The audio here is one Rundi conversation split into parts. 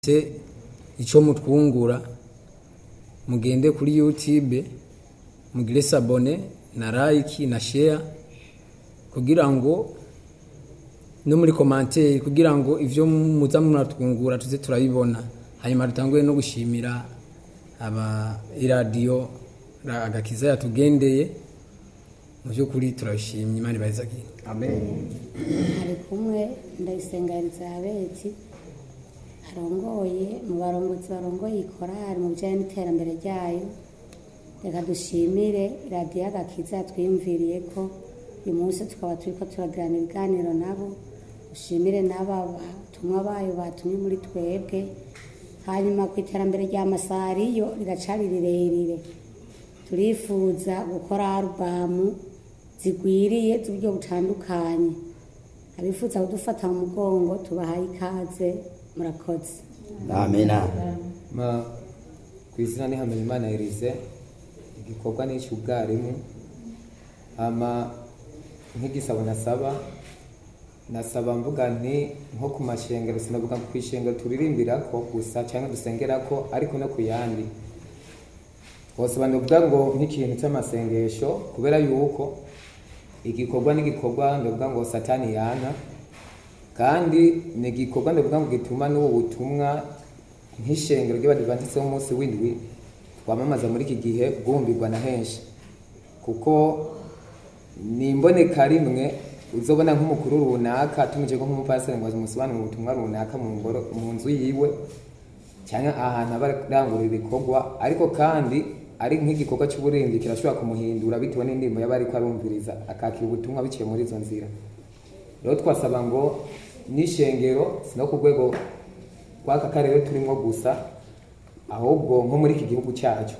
ico mutwungura mugende kuri YouTube mugire sabone na like na share kugira ngo no muri commentaire kugira ngo ivyo muza muratwungura tuze turabibona hanyuma dutanguye no gushimira aba iradio agakiza yatugendeye mu byukuri turashimye Imana ibazagiye amen. hari kumwe Ndayisenga Elizabeth arongoye mu barongozi barongoye ikorari mu bijyanye n'iterambere ryayo. Reka dushimire radiyo agakiza yatwiyumviriye ko uyu munsi tukaba turiko turagirana ibiganiro nabo. Dushimire n'aba batumwa bayo batumye muri twebwe. Hanyuma ku iterambere rya Masariyo riracari rirerire, turifuza gukora alubamu zigwiriye z'uburyo butandukanye. Abifuza kudufata mu mugongo tubahaye ikaze, murakoze. Amena. Kwizina ni Hamenyimana Elise, igikorwa n'icy'ubwarimu. Nk'igisabo nasaba mvuga nti nko ku mashengero, sinavuga ku ishengero turirimbira ko gusa cyangwa dusengera ko, ariko no ku yandi bose bandovuga ngo nk'ikintu cy'amasengesho, kubera yuko igikorwa n'igikorwa ndavuga ngo Satani yana, kandi ni igikorwa ndavuga ngo gituma n'ubu butumwa nk'ishengero ry'Abadiventiste b'umunsi w'indwi twamamaza muri iki gihe bwumvirwa na henshi, kuko ni imboneka rimwe uzobona nk'umukuru runaka atumije nko nk'umupasiteri ngo amusobanurire ubutumwa runaka mu nzu yiwe cyangwa ahantu abarangurira ibikorwa, ariko kandi ari nk'igikorwa cy'uburinzi kirashobora kumuhindura bitewe n'indirimbo yaba ariko arumviriza akakira ubutumwa biciye muri izo nzira. Rero twasaba ngo n'ishengero sino ku rwego rw'aka karere turimo gusa, ahubwo nko muri iki gihugu cyacu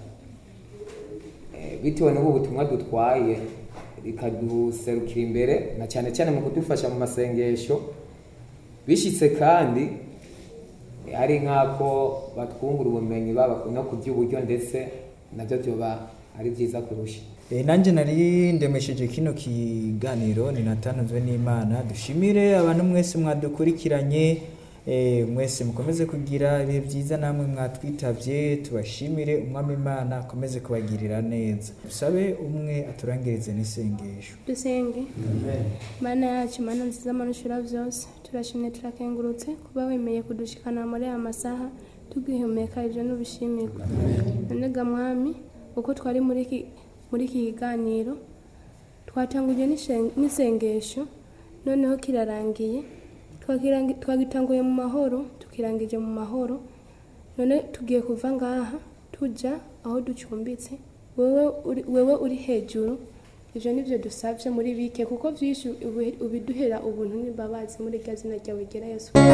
bitewe n'ubu butumwa dutwaye rikaduserukira imbere, na cyane cyane mu kudufasha mu masengesho bishitse, kandi ari nk'ako batwungura ubumenyi baba no ku by'uburyo, ndetse nabyo byoba ari byiza kurusha. Nanjye nari ndemesheje kino kiganiro ni natanzwe n'Imana. Dushimire abantu mwese mwadukurikiranye, mwese mukomeze kugira ibihe byiza, namwe mwatwitavye tubashimire. Umwami Imana akomeze kubagirira neza. Dusabe umwe aturangirize n'isengesho. Dusenge. Mana yacu, Mana nziza, Mana ushobora byose, turashimye turakengurutse kuba wemeye kudushikana muri aya masaha tugihumeka ivyo n'ubishimirwa. None ga Mwami, uko twari muri iki kiganiro twatanguje n'isengesho, noneho kirarangiye, twagitanguye mu mahoro tukirangije mu mahoro, none tugiye kuva ngaha tuja aho ducumbitse. Wewe uri hejuru, ivyo nivyo dusavye muri bike, kuko vyinshi ubiduhera ubuntu n'imbabazi muri rya zina ryawe ryera Yesu.